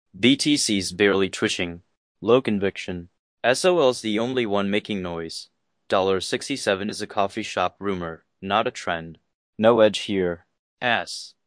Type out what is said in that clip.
BTC's barely twitching. Low conviction. SOL's the only one making noise. $67 is a coffee shop rumor, not a trend. No edge here. S.